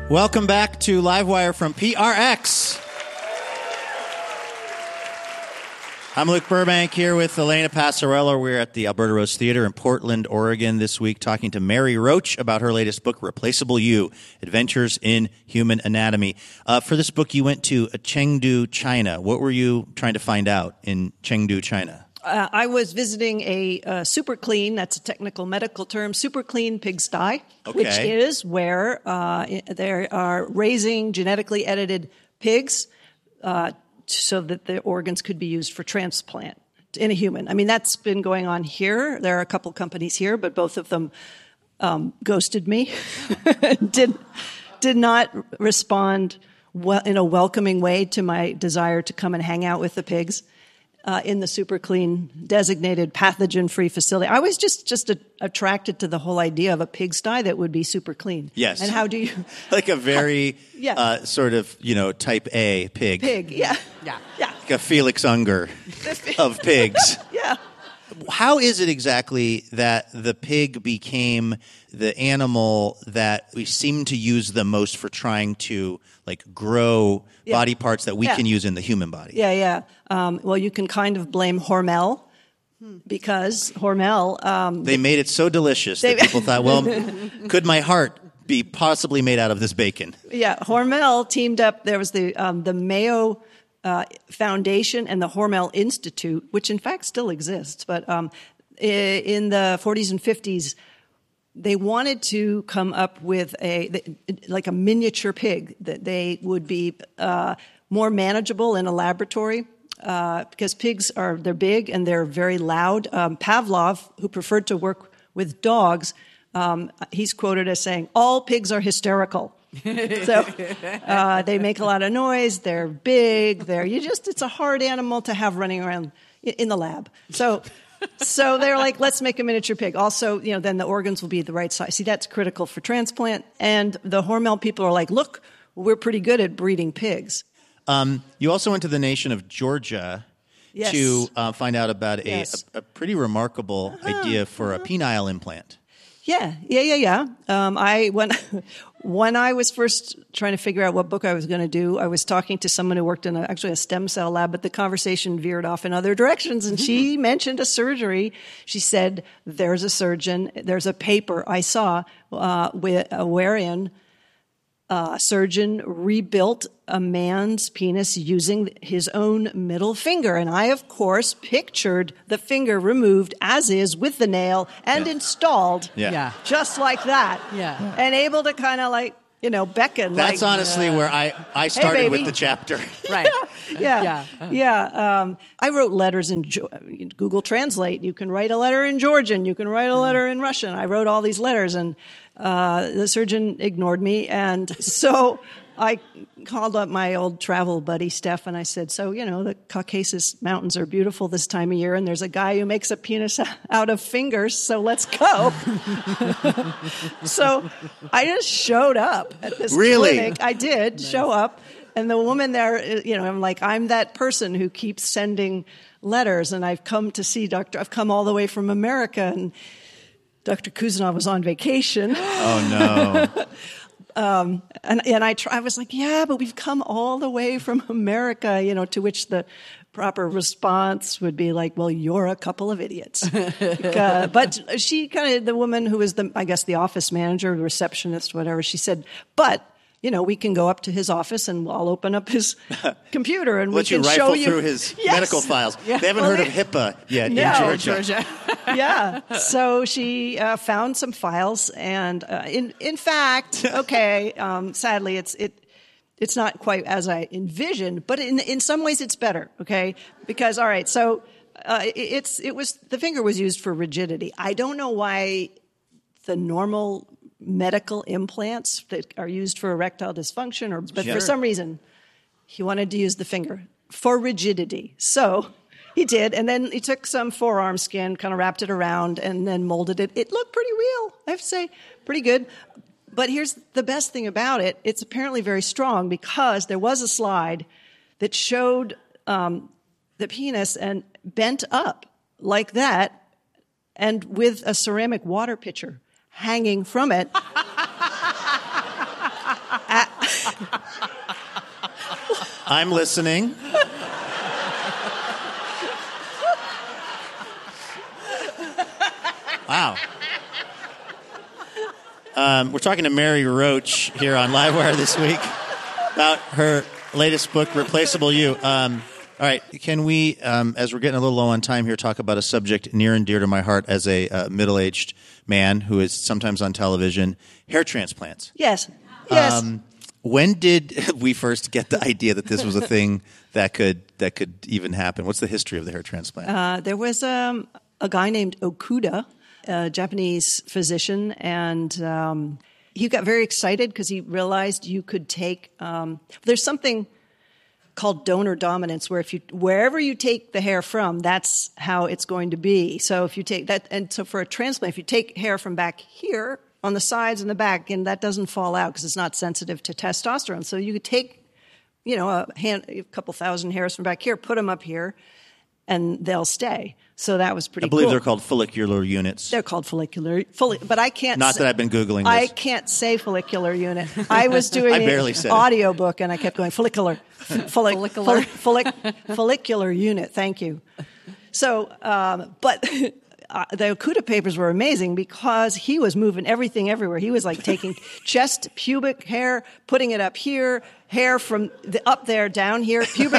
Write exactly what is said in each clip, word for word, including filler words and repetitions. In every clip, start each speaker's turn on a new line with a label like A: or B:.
A: Welcome back to Livewire from P R X. I'm Luke Burbank here with Elena Passarello. We're at the Alberta Rose Theater in Portland, Oregon this week talking to Mary Roach about her latest book, Replaceable You, Adventures in Human Anatomy. Uh, for this book, you went to Chengdu, China. What were you trying to find out in Chengdu, China?
B: Uh, I was visiting a uh, super clean, that's a technical medical term, super clean pigsty,
A: Okay.
B: which is where uh, they are raising genetically edited pigs uh, so that the organs could be used for transplant in a human. I mean, that's been going on here. There are a couple companies here, but both of them um, ghosted me, did, did not respond well, in a welcoming way to my desire to come and hang out with the pigs. Uh, in the super clean, designated pathogen-free facility. I was just just a, attracted to the whole idea of a pigsty that would be super clean.
A: Yes.
B: And how do you...
A: Like a very
B: how, yeah.
A: uh, sort of, you know, type A pig.
B: Pig, yeah.
C: Yeah.
B: Yeah.
A: Like a Felix Unger of pigs.
B: Yeah.
A: How is it exactly that the pig became the animal that we seem to use the most for trying to like grow
B: Yeah.
A: body parts that we
B: Yeah.
A: can use in the human body?
B: Yeah, yeah. Um, well, you can kind of blame Hormel because Hormel... Um,
A: They made it so delicious that
B: They-
A: people thought, well, could my heart be possibly made out of this bacon?
B: Yeah, Hormel teamed up. There was the um, the Mayo uh, Foundation and the Hormel Institute, which in fact still exists. But um, i- in the forties and fifties, they wanted to come up with a like a miniature pig that they would be uh, more manageable in a laboratory. Uh, because pigs are, they're big and they're very loud. Um, Pavlov, who preferred to work with dogs, um, he's quoted as saying, all pigs are hysterical. So uh, they make a lot of noise, they're big, they're, you just, it's a hard animal to have running around in the lab. So, so they're like, let's make a miniature pig. Also, you know, then the organs will be the right size. See, that's critical for transplant. And the Hormel people are like, look, we're pretty good at breeding pigs.
A: Um, you also went to the nation of Georgia
B: Yes.
A: to uh, find out about a,
B: Yes.
A: a, a pretty remarkable idea for a penile implant.
B: Yeah, yeah, yeah, yeah. Um, I when when I was first trying to figure out what book I was going to do, I was talking to someone who worked in a, actually a stem cell lab, but the conversation veered off in other directions, and she mentioned a surgery. She said, "There's a surgeon. There's a paper I saw uh, with, uh, wherein." Uh, a surgeon rebuilt a man's penis using his own middle finger. And I, of course, pictured the finger removed as is with the nail and
A: Yeah.
B: installed
A: Yeah.
C: Yeah.
B: just like that.
C: Yeah.
B: And able to kind of like, you know, beckon.
A: That's
B: like,
A: honestly where I, I started
B: baby.
A: with the chapter.
C: Right.
B: Yeah.
C: Yeah.
B: Yeah. Um, I wrote letters in jo- Google Translate. You can write a letter in Georgian. You can write a letter in Russian. I wrote all these letters, and uh, the surgeon ignored me. And so I called up my old travel buddy, Steph, and I said, so, you know, the Caucasus Mountains are beautiful this time of year, and there's a guy who makes a penis out of fingers, so let's go. So I just showed up at this
A: Really?
B: clinic. I did show up. And the woman there, you know, I'm like, I'm that person who keeps sending letters, and I've come to see Doctor I've come all the way from America, and Doctor Kuzanov was on vacation.
A: Oh, no.
B: Um, and and I, try, I was like, yeah, but we've come all the way from America, you know, to which the proper response would be like, well, you're a couple of idiots. uh, but she kind of, the woman who was the, I guess, the office manager, the receptionist, whatever, she said, but, you know, we can go up to his office and I'll open up his computer and we
A: Let you
B: can
A: rifle
B: show you
A: through his
B: Yes.
A: medical files.
B: Yeah.
A: They haven't
B: Well,
A: heard
B: they-
A: of HIPAA yet
B: No.
A: in Georgia.
C: Georgia.
B: Yeah. So she uh, found some files, and uh, in in fact, okay, um, sadly, it's it it's not quite as I envisioned, but in in some ways, it's better. Okay, because all right, so uh, it, it's it was the finger was used for rigidity. I don't know why the normal medical implants that are used for erectile dysfunction, or but
A: Sure.
B: for some reason, he wanted to use the finger for rigidity. So. He did, and then he took some forearm skin, kind of wrapped it around, and then molded it. It looked pretty real, I have to say, pretty good. But here's the best thing about it. It's apparently very strong because there was a slide that showed um, the penis and bent up like that, and with a ceramic water pitcher hanging from it. A-
A: I'm listening. Wow. Um, we're talking to Mary Roach here on Livewire this week about her latest book, Replaceable You. Um, all right, can we, um, as we're getting a little low on time here, talk about a subject near and dear to my heart as a uh, middle-aged man who is sometimes on television, hair transplants.
B: Yes. Yes.
A: Um, when did we first get the idea that this was a thing that could that could even happen? What's the history of the hair transplant?
B: Uh, there was um, a guy named Okuda, a Japanese physician, and um, he got very excited because he realized you could take um, – there's something called donor dominance where if you wherever you take the hair from, that's how it's going to be. So if you take that – and so for a transplant, if you take hair from back here on the sides and the back, and that doesn't fall out because it's not sensitive to testosterone. So you could take, you know, a, hand, a couple thousand hairs from back here, put them up here, and they'll stay. So that was pretty cool.
A: I believe
B: cool.
A: they're called follicular units.
B: They're called follicular, folli- but I can't.
A: Not
B: say,
A: that I've been Googling this.
B: I can't say follicular unit. I was doing
A: I barely
B: an
A: said it.
B: audiobook, and I kept going follicular, follic-
C: Follicular.
B: follic- follic- follicular unit. Thank you. So, um, but uh, the Okuda papers were amazing because he was moving everything everywhere. He was like taking chest, pubic hair, putting it up here, hair from the, up there, down here, pubic.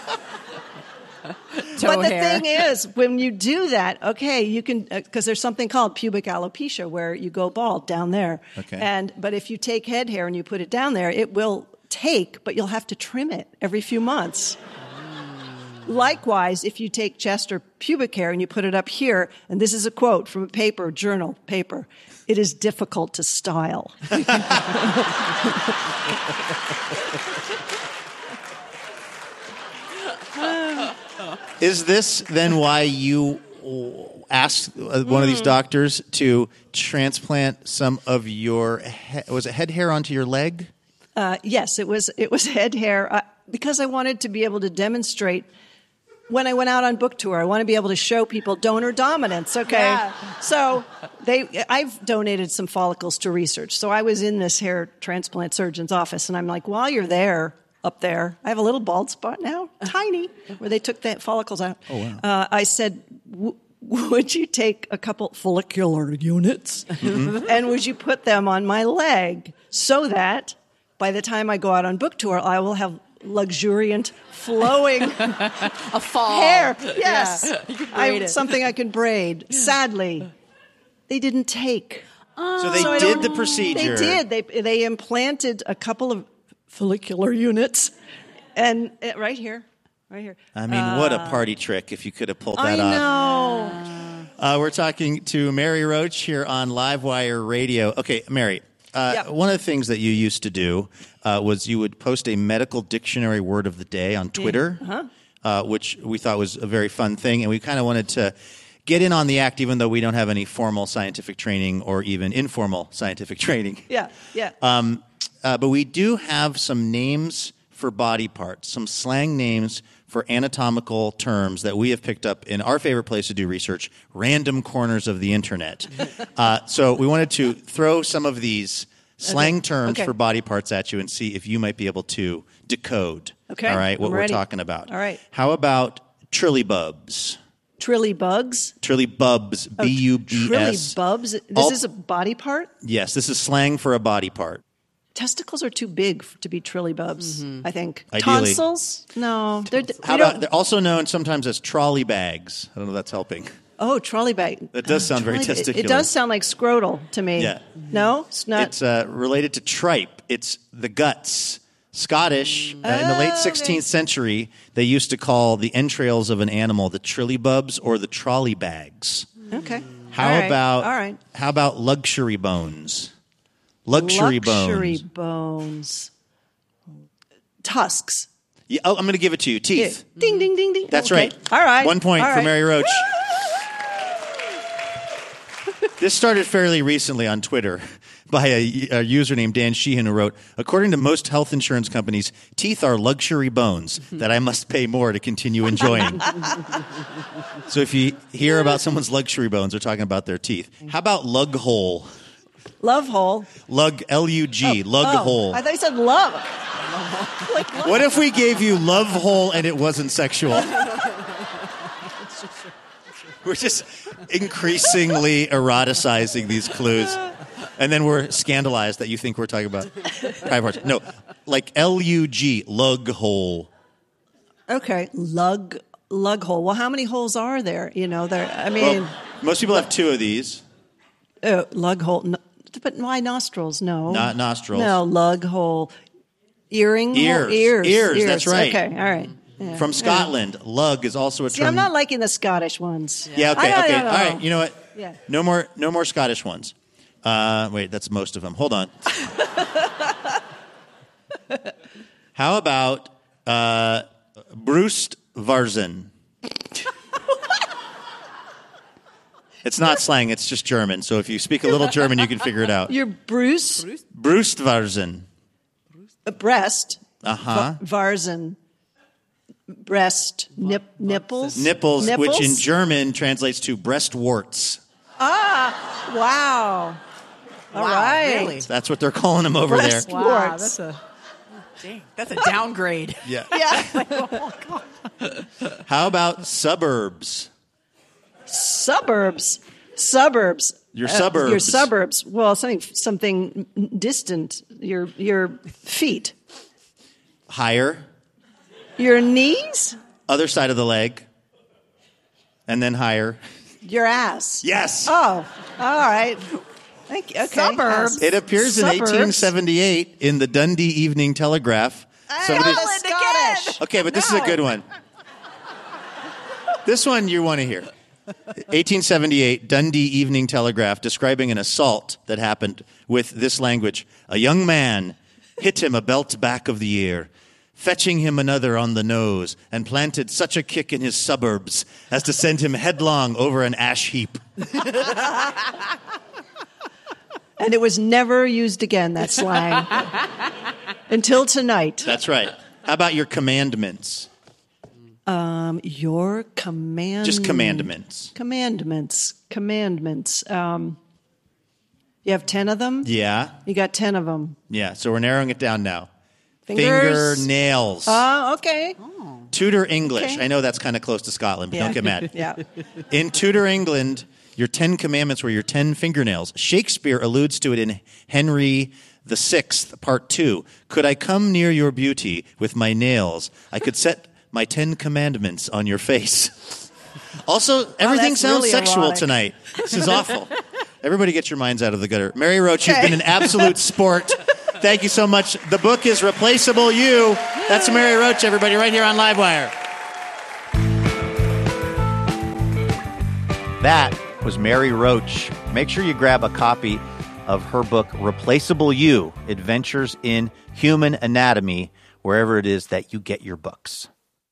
B: But the
C: hair.
B: thing is, when you do that, okay, you can, because uh, there's something called pubic alopecia where you go bald down there.
A: Okay.
B: And but if you take head hair and you put it down there, it will take, but you'll have to trim it every few months. Likewise, if you take chest or pubic hair and you put it up here, and this is a quote from a paper, journal paper, it is difficult to style.
A: Is this then why you asked uh, one of these doctors to transplant some of your he- was it head hair onto your leg?
B: Uh, yes, it was it was head hair uh, because I wanted to be able to demonstrate when I went out on book tour. I want to be able to show people donor dominance. Okay,
C: Yeah.
B: so they I've donated some follicles to research. So I was in this hair transplant surgeon's office, and I'm like, while you're there. Up there, I have a little bald spot now, tiny, where they took the follicles out.
A: Oh, wow.
B: Uh, I said, w- would you take a couple follicular units
A: Mm-hmm.
B: and would you put them on my leg so that by the time I go out on book tour, I will have luxuriant, flowing
C: A fall.
B: hair. Yes.
C: Yeah. You can
B: I,
C: braid it.
B: something I can braid. Sadly, they didn't take.
A: So they
B: So I
A: did
B: don't-
A: the procedure.
B: They did. They they implanted a couple of follicular units, and uh, right here, right here.
A: I mean, what a party trick if you could have pulled that
B: I
A: off.
B: know.
A: Uh, we're talking to Mary Roach here on Livewire Radio. Okay, Mary, uh,
B: Yeah.
A: one of the things that you used to do uh, was you would post a medical dictionary word of the day on Twitter,
B: Uh-huh.
A: uh, which we thought was a very fun thing, and we kind of wanted to get in on the act even though we don't have any formal scientific training or even informal scientific training.
B: Yeah, yeah.
A: Um, uh, but we do have some names for body parts, some slang names for anatomical terms that we have picked up in our favorite place to do research, random corners of the internet. uh, so we wanted to throw some of these slang
B: Okay.
A: terms
B: Okay.
A: for body parts at you and see if you might be able to decode.
B: Okay.
A: All right, what
B: I'm
A: we're
B: ready.
A: talking about.
B: All right.
A: How about trillybubs?
B: Trilly bugs.
A: Trillybubs, B U B
B: Trilly
A: S.
B: bubs. This
A: All-
B: is a body part.
A: Yes, this is slang for a body part.
B: Testicles are too big f- to be trilly bubs. I think
A: Ideally.
B: tonsils. No, they're, we
A: How
B: don't-
A: about, they're also known sometimes as trolley bags. I don't know if that's helping.
B: oh, trolley bag.
A: That does sound very
B: Trolley- it-
A: testicular.
B: It does sound like scrotal to me.
A: Yeah.
B: No, it's not.
A: It's uh, related to tripe. It's the guts. Scottish, uh, in the late
B: Oh, okay.
A: sixteenth century, they used to call the entrails of an animal the trillybubs or the trolley bags.
B: okay.
A: How
B: All right.
A: about
B: All right.
A: how about luxury bones? Luxury,
B: Luxury
A: bones.
B: bones. Tusks.
A: Yeah, oh, I'm going to give it to you.
B: Yeah.
A: Teeth.
B: Ding, ding, ding, ding.
A: That's
B: Okay.
A: right.
B: All right.
A: One point
B: All
A: for
B: right.
A: Mary Roach. This started fairly recently on Twitter by a, a user named Dan Sheehan who wrote, according to most health insurance companies, teeth are luxury bones that I must pay more to continue enjoying. So if you hear about someone's luxury bones, they're talking about their teeth. How about lug hole?
B: Love hole.
A: Lug, L U G, lug
B: Oh,
A: hole.
B: I thought you said love. Like, love.
A: What if we gave you love hole and it wasn't sexual? We're just increasingly eroticizing these clues. And then we're scandalized that you think we're talking about private parts. No, like L U G, lug hole.
B: Okay, lug lug hole. Well, how many holes are there? You know, there. I mean,
A: Well, most people have two of these.
B: uh, lug hole. No, but why nostrils? No,
A: Not nostrils.
B: No, lug hole. Earring.
A: Ears.
B: Hole? Ears.
A: Ears, that's right.
B: Okay, all right. Yeah,
A: From
B: yeah.
A: Scotland, lug is also a
B: See,
A: term.
B: I'm not liking the Scottish ones.
A: Yeah, okay,
B: I don't-
A: okay.
B: I don't
A: All
B: know.
A: right, you know what?
B: Yeah.
A: No more no more Scottish ones. Uh, wait, that's most of them. Hold on. How about uh, Brust Varzen? It's not slang, it's just German. So if you speak a little German, you can figure it out.
B: You're Bruce.
A: Brustvarzen.
B: Uh, breast.
A: Uh-huh.
B: Va- Varzen. Breast. Nip, nipples.
A: Nipples, which in
B: Nipples?
A: German translates to breast warts.
B: Ah, wow. All
C: Wow,
B: right.
C: really?
A: That's what they're calling them over
B: Breast
A: there.
C: Wow,
B: warts.
C: that's a dang, that's a downgrade.
A: Yeah.
B: Yeah.
A: How about suburbs?
B: Suburbs. Suburbs.
A: Your
B: Uh,
A: suburbs.
B: Your suburbs. Well, something something distant. Your your feet.
A: Higher,
B: Your knees.
A: other side of the leg, and then higher.
B: Your ass.
A: Yes.
B: Oh, all right. Thank you. Okay.
C: Suburbs.
A: It appears in
B: Suburbs.
A: eighteen seventy-eight in the Dundee Evening Telegraph. Somebody-
B: Got it Scottish.
A: okay, but this is a good one. This one you want to hear. eighteen seventy-eight, Dundee Evening Telegraph, describing an assault that happened with this language. A young man hit him a belt back of the ear, fetching him another on the nose, and planted such a kick in his suburbs as to send him headlong over an ash heap.
B: And it was never used again, that slang. Until tonight.
A: That's right. How about your commandments?
B: Um, your command.
A: Just commandments.
B: Commandments. Commandments. Um, you have ten of them?
A: Yeah.
B: You got ten of them.
A: Yeah. So we're narrowing it down now.
B: Fingers.
A: Fingernails.
B: Oh, okay.
A: Tudor English.
B: Okay.
A: I know that's kind of close to Scotland, but
B: Yeah.
A: don't get mad.
B: Yeah.
A: In Tudor England, your Ten Commandments were your ten fingernails. Shakespeare alludes to it in Henry the Sixth, Part Two. Could I come near your beauty with my nails? I could set my Ten Commandments on your face. Also, everything
B: that's
A: sounds
B: really
A: sexual
B: erotic.
A: tonight. This is awful. Everybody get your minds out of the gutter. Mary Roach, you've
B: Okay.
A: been an absolute sport. Thank you so much. The book is Replaceable You. That's Mary Roach, everybody, right here on Livewire. That was Mary Roach. Make sure you grab a copy of her book, Replaceable You, Adventures in Human Anatomy, wherever it is that you get your books.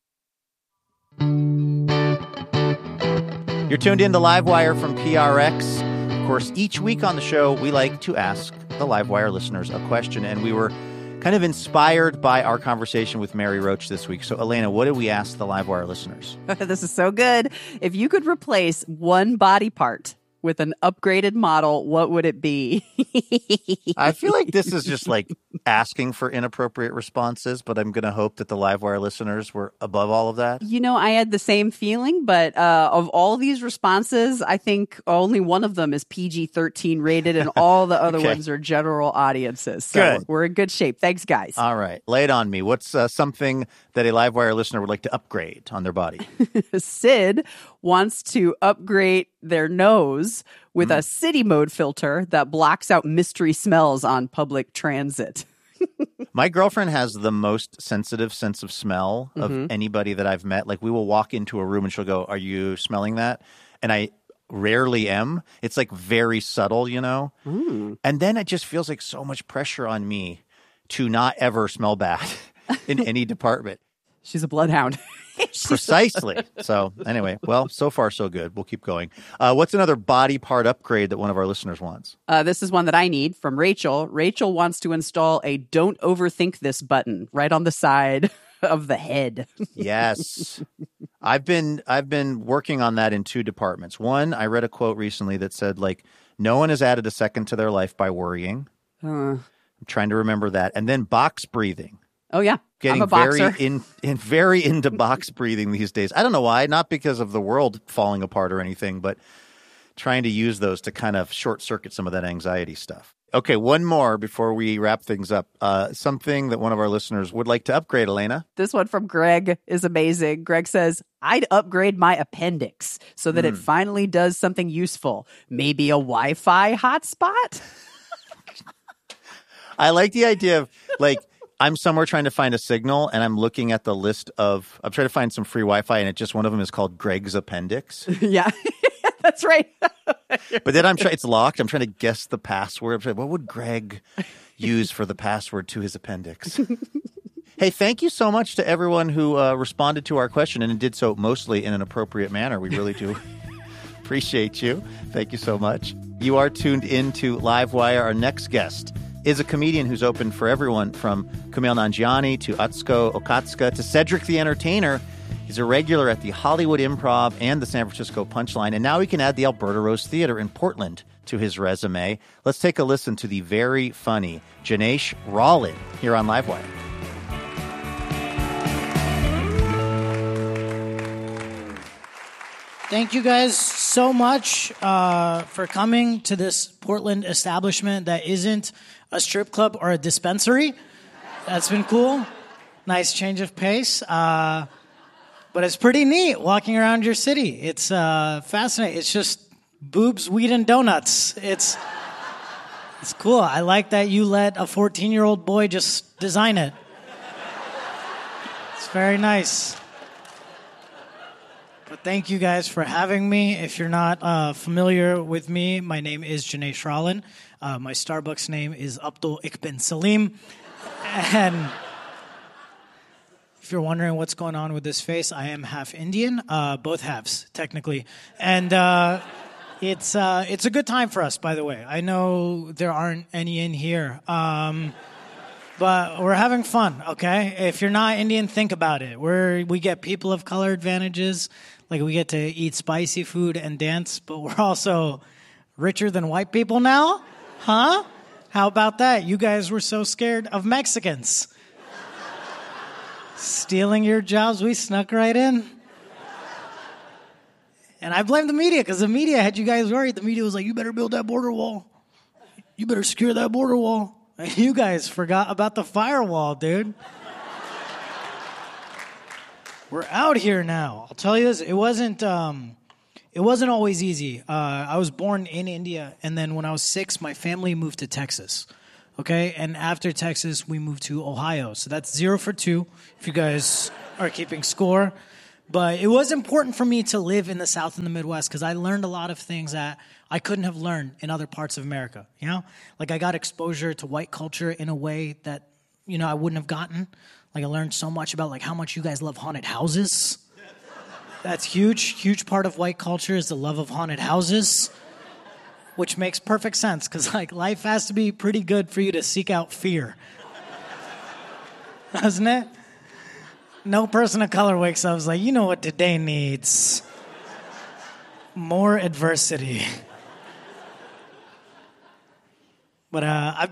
A: You're tuned in to Livewire from P R X. Of course, each week on the show, we like to ask the Livewire listeners a question, and we were kind of inspired by our conversation with Mary Roach this week. So, Elena, what did we ask the Livewire listeners?
C: This is so good. If you could replace one body part with an upgraded model, what would it be?
A: I feel like this is just like asking for inappropriate responses, but I'm going to hope that the Livewire listeners were above all of that.
C: You know, I had the same feeling, but uh, of all these responses, I think only one of them is P G thirteen rated, and all the other
A: Okay.
C: ones are general audiences. So
A: Good.
C: we're in good shape. Thanks, guys.
A: All right. Lay it on me. What's uh, something that a Livewire listener would like to upgrade on their body?
C: Sid wants to upgrade their nose with a city mode filter that blocks out mystery smells on public transit.
A: My girlfriend has the most sensitive sense of smell of anybody that I've met. Like, we will walk into a room and she'll go, "Are you smelling that?" And I rarely am. It's like very subtle, you know? And then it just feels like so much pressure on me to not ever smell bad in any department.
C: She's a bloodhound.
A: Precisely. So anyway, well, so far so good. We'll keep going. Uh, what's another body part upgrade that one of our listeners wants?
C: Uh, this is one that I need from Rachel. Rachel wants to install a "Don't overthink this" button right on the side of the head.
A: Yes. I've been I've been working on that in two departments. One, I read a quote recently that said, like, No one has added a second to their life by worrying.
C: Uh,
A: I'm trying to remember that. And then box breathing.
C: oh, yeah.
A: Getting
C: I'm a boxer.
A: very in, in very into box breathing these days. I don't know why, not because of the world falling apart or anything, but trying to use those to kind of short circuit some of that anxiety stuff. Okay, one more before we wrap things up. Uh, something that one of our listeners would like to upgrade, Elena.
C: This one from Greg is amazing. Greg says, I'd upgrade my appendix so that
A: Mm.
C: it finally does something useful. Maybe a Wi-Fi hotspot?
A: I like the idea of, like, I'm somewhere trying to find a signal, and I'm looking at the list of, I'm trying to find some free Wi-Fi, and it just, one of them is called Greg's Appendix.
C: Yeah, that's right.
A: But then I'm trying, it's locked. I'm trying to guess the password. I'm trying, what would Greg use for the password to his appendix? Hey, thank you so much to everyone who uh, responded to our question and did so mostly in an appropriate manner. We really do appreciate you. Thank you so much. You are tuned in to Livewire. Our next guest is a comedian who's open for everyone from Kumail Nanjiani to Atsuko Okatsuka to Cedric the Entertainer. He's a regular at the Hollywood Improv and the San Francisco Punchline, and now he can add the Alberta Rose Theater in Portland to his resume. Let's take a listen to the very funny Janesh Rollin here on Livewire.
D: Thank you guys so much uh, for coming to this Portland establishment that isn't a strip club or a dispensary. That's been cool. Nice change of pace. Uh, but it's pretty neat walking around your city. It's uh, fascinating. It's just boobs, weed, and donuts. It's it's cool. I like that you let a fourteen-year-old boy just design it. It's very nice. But thank you guys for having me. If you're not uh, familiar with me, my name is Janesh Rollin. Uh, my Starbucks name is Abdul Ikben Salim. And if you're wondering what's going on with this face, I am half Indian, uh, both halves, technically. And uh, it's uh, it's a good time for us, by the way. I know there aren't any in here. Um, But we're having fun, okay? If you're not Indian, think about it. We're, we get people of color advantages. Like, we get to eat spicy food and dance, but we're also richer than white people now? Huh? How about that? You guys were so scared of Mexicans. Stealing your jobs, we snuck right in. And I blame the media, because the media had you guys worried. The media was like, you better build that border wall. You better secure that border wall. You guys forgot about the firewall, dude. We're out here now. I'll tell you this, it wasn't um, it wasn't always easy. Uh, I was born in India, and then when I was six, my family moved to Texas. Okay? And after Texas, we moved to Ohio. So that's zero for two, if you guys are keeping score. But it was important for me to live in the South and the Midwest because I learned a lot of things that I couldn't have learned in other parts of America, you know? Like, I got exposure to white culture in a way that, you know, I wouldn't have gotten. Like, I learned so much about, like, how much you guys love haunted houses. That's huge. Huge part of white culture is the love of haunted houses, which makes perfect sense because, like, life has to be pretty good for you to seek out fear. Doesn't it? No person of color wakes up and is like, you know what today needs? More adversity. But uh, I've